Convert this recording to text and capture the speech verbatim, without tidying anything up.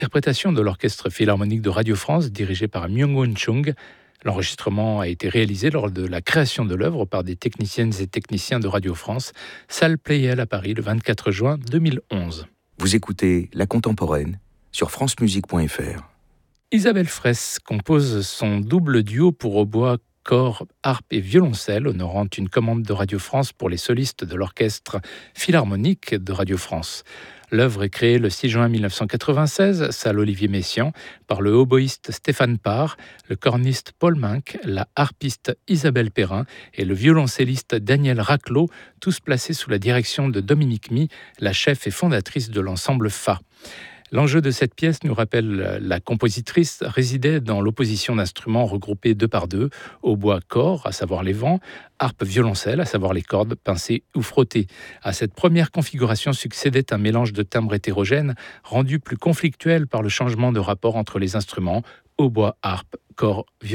Interprétation de l'Orchestre Philharmonique de Radio France dirigé par Myung-Whun Chung. L'enregistrement a été réalisé lors de la création de l'œuvre par des techniciennes et techniciens de Radio France, salle Pleyel à Paris le vingt-quatre juin deux mille onze. Vous écoutez La Contemporaine sur francemusique point f r. Isabelle Fraisse compose son double duo pour hautbois, corps, harpe et violoncelle, honorant une commande de Radio France pour les solistes de l'Orchestre Philharmonique de Radio France. L'œuvre est créée le six juin mille neuf cent quatre-vingt-seize, salle Olivier Messiaen, par le hautboïste Stéphane Parr, le corniste Paul Minck, la harpiste Isabelle Perrin et le violoncelliste Daniel Raclot, tous placés sous la direction de Dominique Mie, la chef et fondatrice de l'ensemble F A. L'enjeu de cette pièce, nous rappelle la compositrice, résidait dans l'opposition d'instruments regroupés deux par deux, hautbois corps, à savoir les vents, harpe violoncelle, à savoir les cordes, pincées ou frottées. À cette première configuration succédait un mélange de timbres hétérogènes, rendu plus conflictuel par le changement de rapport entre les instruments, hautbois, harpe, corps, violoncelle.